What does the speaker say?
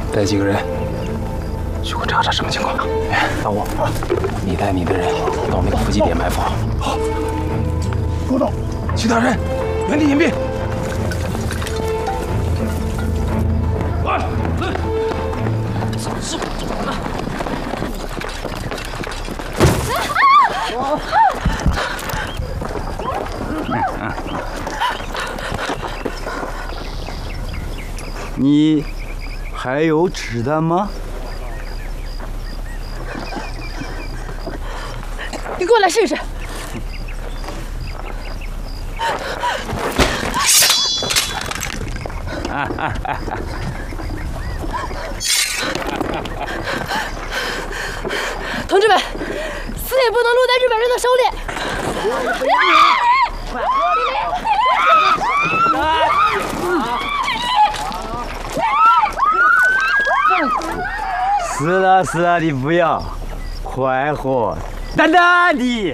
带几个人去给我查查什么情况。大武，你带你的人到那个伏击点埋伏。好。收到。其他人原地隐蔽。 你还有吃的吗？ 你过来试试。同志们，死也不能落在日本人的手里。 死了的不要，快活，淡淡的。